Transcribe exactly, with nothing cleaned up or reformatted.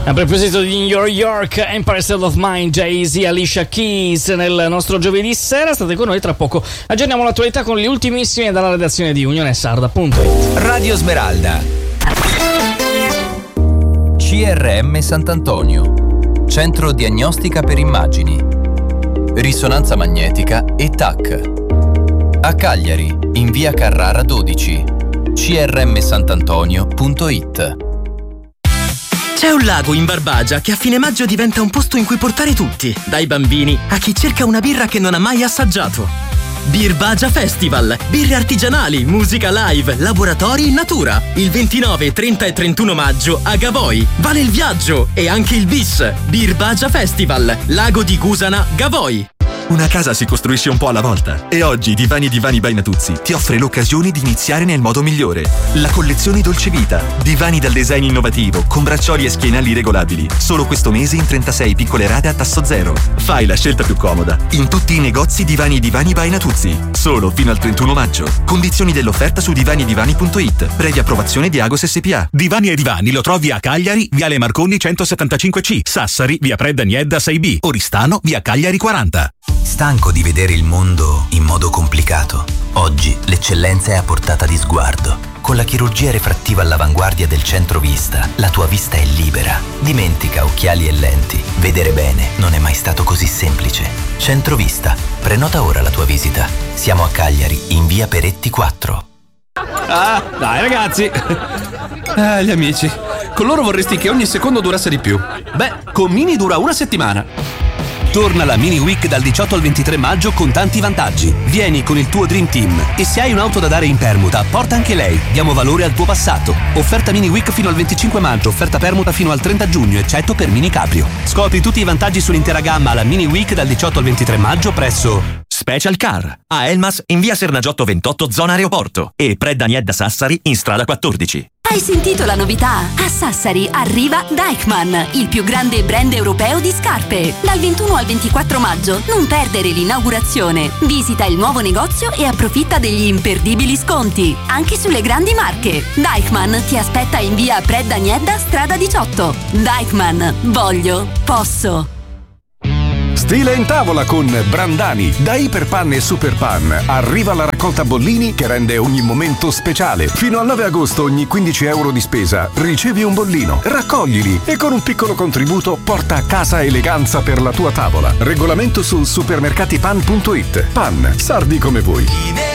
A proposito di New York, Empire State of Mind, Jay-Z, Alicia Keys nel nostro giovedì sera. State con noi, tra poco aggiorniamo l'attualità con gli ultimissimi dalla redazione di unione sarda punto it. Radio Smeralda. C R M Sant'Antonio, Centro Diagnostica per Immagini, Risonanza Magnetica e T A C. A Cagliari, in via Carrara dodici, c r m sant'antonio punto it. C'è un lago in Barbagia che a fine maggio diventa un posto in cui portare tutti, dai bambini a chi cerca una birra che non ha mai assaggiato. Birbagia Festival, birre artigianali, musica live, laboratori in natura. Il ventinove, trenta e trentuno maggio a Gavoi. Vale il viaggio e anche il bis. Birbagia Festival, Lago di Gusana, Gavoi. Una casa si costruisce un po' alla volta e oggi Divani e Divani by Natuzzi ti offre l'occasione di iniziare nel modo migliore. La collezione Dolce Vita, divani dal design innovativo con braccioli e schienali regolabili. Solo questo mese in trentasei piccole rate a tasso zero. Fai la scelta più comoda in tutti i negozi Divani e Divani by Natuzzi. Solo fino al trentuno maggio. Condizioni dell'offerta su divani e divani punto it. Previa approvazione di Agos S P A. Divani e Divani lo trovi a Cagliari, Viale Marconi centosettantacinque C, Sassari, via Predda Niedda sei B, Oristano, via Cagliari quaranta. Stanco di vedere il mondo in modo complicato? Oggi l'eccellenza è a portata di sguardo. Con la chirurgia refrattiva all'avanguardia del Centro Vista, la tua vista è libera. Dimentica occhiali e lenti. Vedere bene non è mai stato così semplice. Centro Vista. Prenota ora la tua visita. Siamo a Cagliari, in via Peretti quattro. Ah, dai ragazzi! Ah, gli amici. Con loro vorresti che ogni secondo durasse di più. Beh, con Mini dura una settimana. Torna la Mini Week dal diciotto al ventitré maggio con tanti vantaggi. Vieni con il tuo Dream Team e se hai un'auto da dare in permuta, porta anche lei. Diamo valore al tuo passato. Offerta Mini Week fino al venticinque maggio, offerta permuta fino al trenta giugno, eccetto per Mini Cabrio. Scopri tutti i vantaggi sull'intera gamma alla Mini Week dal diciotto al ventitré maggio presso Special Car a Elmas in via Sernagiotto ventotto zona aeroporto e Predda Niedda Sassari in strada quattordici. Hai sentito la novità? A Sassari arriva Deichmann, il più grande brand europeo di scarpe. Dal ventuno al ventiquattro maggio non perdere l'inaugurazione. Visita il nuovo negozio e approfitta degli imperdibili sconti, anche sulle grandi marche. Deichmann ti aspetta in via Predda Niedda strada diciotto. Deichmann, voglio, posso. Stile in tavola con Brandani. Da Iperpan e Superpan arriva la raccolta bollini che rende ogni momento speciale. Fino al nove agosto ogni quindici euro di spesa ricevi un bollino. Raccoglili e con un piccolo contributo porta a casa eleganza per la tua tavola. Regolamento su supermercatipan punto it. Pan, sardi come voi.